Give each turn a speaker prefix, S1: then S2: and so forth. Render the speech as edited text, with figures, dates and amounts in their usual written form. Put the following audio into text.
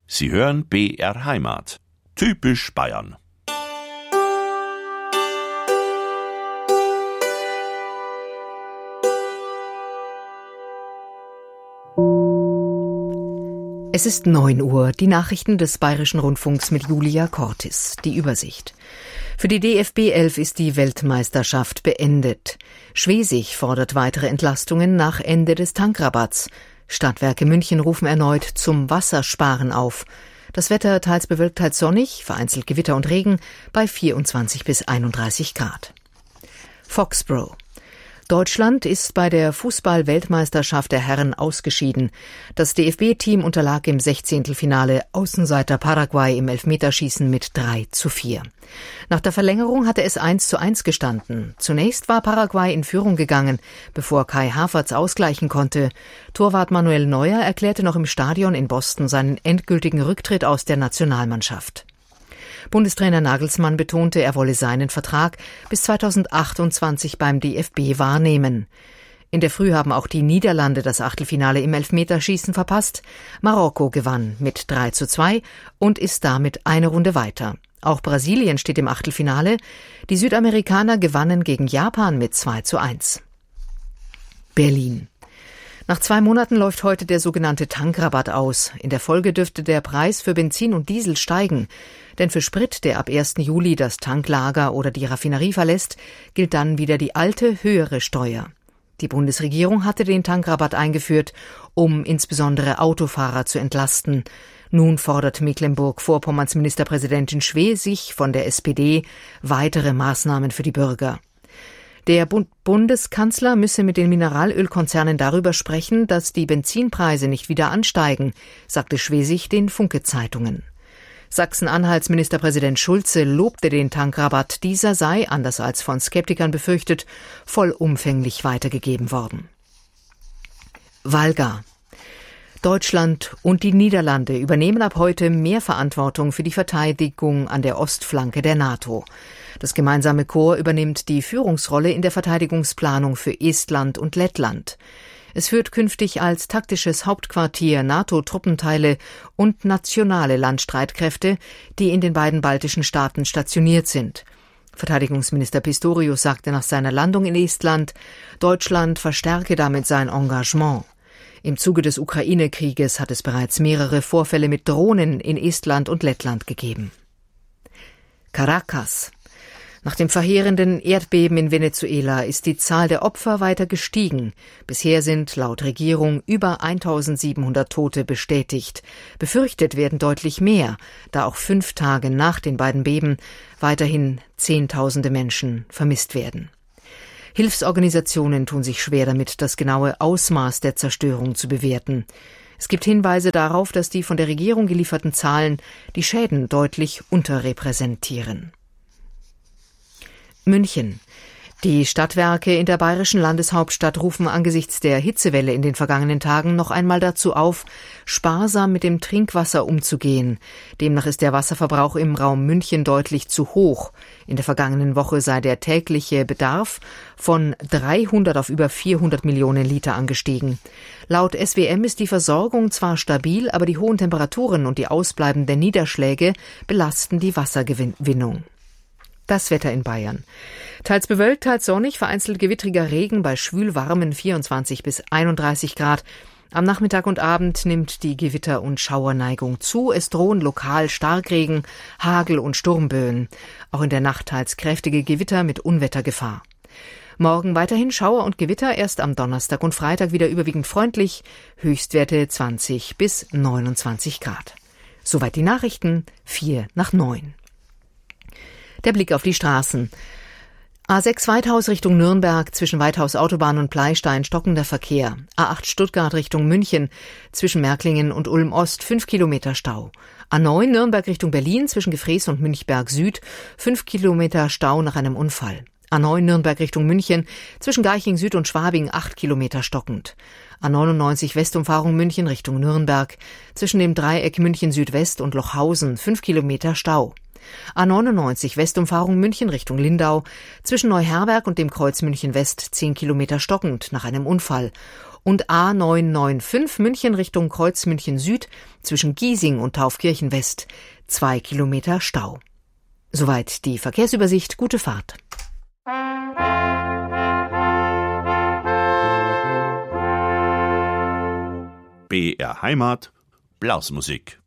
S1: Sie hören BR Heimat. Typisch Bayern.
S2: Es ist 9 Uhr, die Nachrichten des Bayerischen Rundfunks mit Julia Cortis. Die Übersicht. Für die DFB 11 ist die Weltmeisterschaft beendet. Schwesig fordert weitere Entlastungen nach Ende des Tankrabatts. Stadtwerke München rufen erneut zum Wassersparen auf. Das Wetter teils bewölkt, teils sonnig, vereinzelt Gewitter und Regen bei 24 bis 31 Grad. Foxborough. Deutschland ist bei der Fußball-Weltmeisterschaft der Herren ausgeschieden. Das DFB-Team unterlag im 16. Finale Außenseiter Paraguay im Elfmeterschießen mit 3:4. Nach der Verlängerung hatte es 1:1 gestanden. Zunächst war Paraguay in Führung gegangen, bevor Kai Havertz ausgleichen konnte. Torwart Manuel Neuer erklärte noch im Stadion in Boston seinen endgültigen Rücktritt aus der Nationalmannschaft. Bundestrainer Nagelsmann betonte, er wolle seinen Vertrag bis 2028 beim DFB wahrnehmen. In der Früh haben auch die Niederlande das Achtelfinale im Elfmeterschießen verpasst. Marokko gewann mit 3:2 und ist damit eine Runde weiter. Auch Brasilien steht im Achtelfinale. Die Südamerikaner gewannen gegen Japan mit 2:1. Berlin. Nach 2 Monaten läuft heute der sogenannte Tankrabatt aus. In der Folge dürfte der Preis für Benzin und Diesel steigen. Denn für Sprit, der ab 1. Juli das Tanklager oder die Raffinerie verlässt, gilt dann wieder die alte, höhere Steuer. Die Bundesregierung hatte den Tankrabatt eingeführt, um insbesondere Autofahrer zu entlasten. Nun fordert Mecklenburg-Vorpommerns Ministerpräsidentin Schwesig von der SPD weitere Maßnahmen für die Bürger. Der Bundeskanzler müsse mit den Mineralölkonzernen darüber sprechen, dass die Benzinpreise nicht wieder ansteigen, sagte Schwesig den Funke-Zeitungen. Sachsen-Anhalts Ministerpräsident Schulze lobte den Tankrabatt. Dieser sei, anders als von Skeptikern befürchtet, vollumfänglich weitergegeben worden. Valga. Deutschland und die Niederlande übernehmen ab heute mehr Verantwortung für die Verteidigung an der Ostflanke der NATO. Das gemeinsame Korps übernimmt die Führungsrolle in der Verteidigungsplanung für Estland und Lettland. Es führt künftig als taktisches Hauptquartier NATO-Truppenteile und nationale Landstreitkräfte, die in den beiden baltischen Staaten stationiert sind. Verteidigungsminister Pistorius sagte nach seiner Landung in Estland, Deutschland verstärke damit sein Engagement. Im Zuge des Ukraine-Krieges hat es bereits mehrere Vorfälle mit Drohnen in Estland und Lettland gegeben. Caracas. Nach dem verheerenden Erdbeben in Venezuela ist die Zahl der Opfer weiter gestiegen. Bisher sind laut Regierung über 1700 Tote bestätigt. Befürchtet werden deutlich mehr, da auch 5 Tage nach den beiden Beben weiterhin Zehntausende Menschen vermisst werden. Hilfsorganisationen tun sich schwer damit, das genaue Ausmaß der Zerstörung zu bewerten. Es gibt Hinweise darauf, dass die von der Regierung gelieferten Zahlen die Schäden deutlich unterrepräsentieren. München. Die Stadtwerke in der bayerischen Landeshauptstadt rufen angesichts der Hitzewelle in den vergangenen Tagen noch einmal dazu auf, sparsam mit dem Trinkwasser umzugehen. Demnach ist der Wasserverbrauch im Raum München deutlich zu hoch. In der vergangenen Woche sei der tägliche Bedarf von 300 auf über 400 Millionen Liter angestiegen. Laut SWM ist die Versorgung zwar stabil, aber die hohen Temperaturen und die ausbleibenden Niederschläge belasten die Wassergewinnung. Das Wetter in Bayern. Teils bewölkt, teils sonnig, vereinzelt gewittriger Regen bei schwülwarmen 24 bis 31 Grad. Am Nachmittag und Abend nimmt die Gewitter- und Schauerneigung zu. Es drohen lokal Starkregen, Hagel und Sturmböen. Auch in der Nacht teils kräftige Gewitter mit Unwettergefahr. Morgen weiterhin Schauer und Gewitter, erst am Donnerstag und Freitag wieder überwiegend freundlich. Höchstwerte 20 bis 29 Grad. Soweit die Nachrichten, 8:45. Der Blick auf die Straßen. A6 Weithaus Richtung Nürnberg, zwischen Weithaus Autobahn und Pleistein stockender Verkehr. A8 Stuttgart Richtung München, zwischen Märklingen und Ulm Ost 5 Kilometer Stau. A9 Nürnberg Richtung Berlin, zwischen Gefrees und Münchberg Süd 5 Kilometer Stau nach einem Unfall. A9 Nürnberg Richtung München, zwischen Garching Süd und Schwabing 8 Kilometer stockend. A99 Westumfahrung München Richtung Nürnberg, zwischen dem Dreieck München Südwest und Lochhausen 5 Kilometer Stau. A99 Westumfahrung München Richtung Lindau, zwischen Neuherberg und dem Kreuz München West 10 Kilometer stockend nach einem Unfall. Und A995 München Richtung Kreuz München Süd zwischen Giesing und Taufkirchen West 2 Kilometer Stau. Soweit die Verkehrsübersicht. Gute Fahrt.
S1: BR Heimat, Blasmusik.